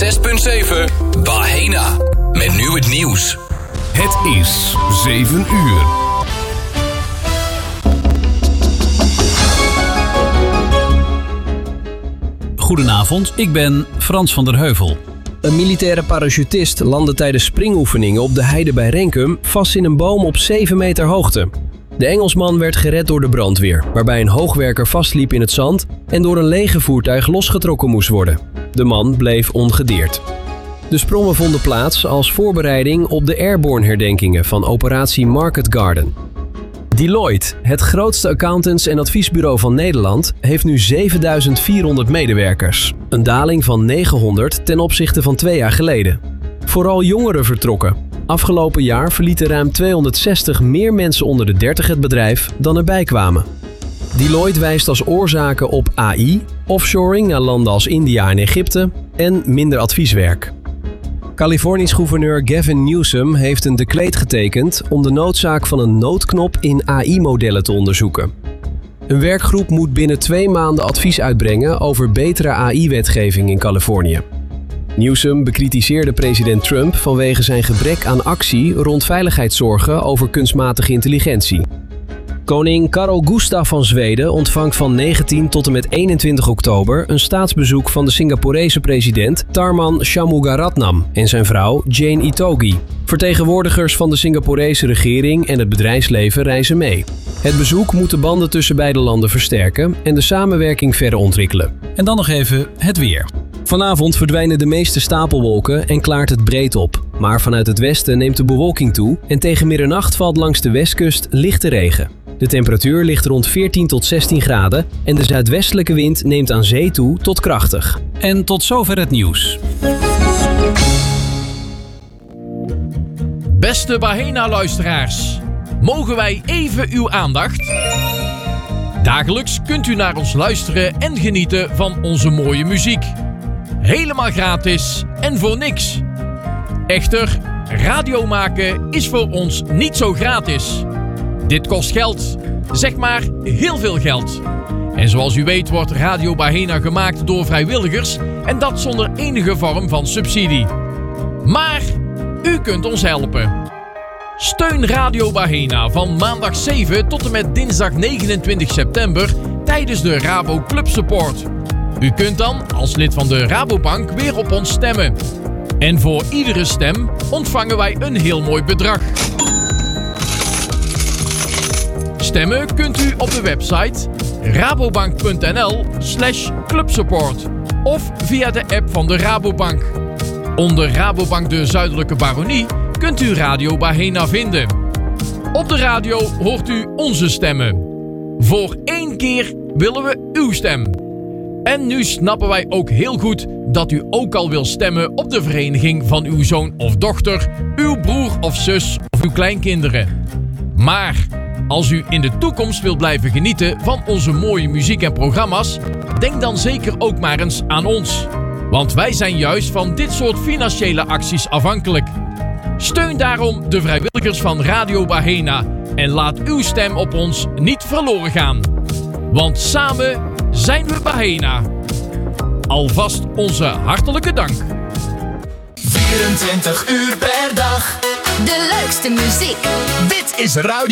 106.7 Bahena. Met nu het nieuws. Het is 7 uur. Goedenavond, ik ben Frans van der Heuvel. Een militaire parachutist landde tijdens springoefeningen op de heide bij Renkum vast in een boom op 7 meter hoogte. De Engelsman werd gered door de brandweer, waarbij een hoogwerker vastliep in het zand en door een legervoertuig losgetrokken moest worden. De man bleef ongedeerd. De sprongen vonden plaats als voorbereiding op de Airborne-herdenkingen van operatie Market Garden. Deloitte, het grootste accountants- en adviesbureau van Nederland, heeft nu 7400 medewerkers. Een daling van 900 ten opzichte van 2 jaar geleden. Vooral jongeren vertrokken. Afgelopen jaar verlieten ruim 260 meer mensen onder de 30 het bedrijf dan erbij kwamen. Deloitte wijst als oorzaken op AI, offshoring naar landen als India en Egypte en minder advieswerk. Californisch gouverneur Gavin Newsom heeft een decreet getekend om de noodzaak van een noodknop in AI-modellen te onderzoeken. Een werkgroep moet binnen 2 maanden advies uitbrengen over betere AI-wetgeving in Californië. Newsom bekritiseerde president Trump vanwege zijn gebrek aan actie rond veiligheidszorgen over kunstmatige intelligentie. Koning Carl Gustaf van Zweden ontvangt van 19 tot en met 21 oktober een staatsbezoek van de Singaporese president Tharman Shanmugaratnam en zijn vrouw Jane Itogi. Vertegenwoordigers van de Singaporese regering en het bedrijfsleven reizen mee. Het bezoek moet de banden tussen beide landen versterken en de samenwerking verder ontwikkelen. En dan nog even het weer. Vanavond verdwijnen de meeste stapelwolken en klaart het breed op. Maar vanuit het westen neemt de bewolking toe en tegen middernacht valt langs de westkust lichte regen. De temperatuur ligt rond 14 tot 16 graden en de zuidwestelijke wind neemt aan zee toe tot krachtig. En tot zover het nieuws. Beste Bahena-luisteraars, mogen wij even uw aandacht? Dagelijks kunt u naar ons luisteren en genieten van onze mooie muziek. Helemaal gratis en voor niks. Echter, radio maken is voor ons niet zo gratis. Dit kost geld, zeg maar heel veel geld. En zoals u weet wordt Radio Bahena gemaakt door vrijwilligers en dat zonder enige vorm van subsidie. Maar u kunt ons helpen. Steun Radio Bahena van maandag 7 tot en met dinsdag 29 september tijdens de Rabo Club Support. U kunt dan als lid van de Rabobank weer op ons stemmen. En voor iedere stem ontvangen wij een heel mooi bedrag. Stemmen kunt u op de website rabobank.nl/clubsupport of via de app van de Rabobank. Onder Rabobank de Zuidelijke Baronie kunt u Radio Bahena vinden. Op de radio hoort u onze stemmen. Voor 1 keer willen we uw stem. En nu snappen wij ook heel goed dat u ook al wil stemmen op de vereniging van uw zoon of dochter, uw broer of zus of uw kleinkinderen. Maar als u in de toekomst wilt blijven genieten van onze mooie muziek en programma's, denk dan zeker ook maar eens aan ons. Want wij zijn juist van dit soort financiële acties afhankelijk. Steun daarom de vrijwilligers van Radio Bahena en laat uw stem op ons niet verloren gaan. Want samen zijn we Bahena. Alvast onze hartelijke dank. 24 uur per dag. De leukste muziek. Dit is Radio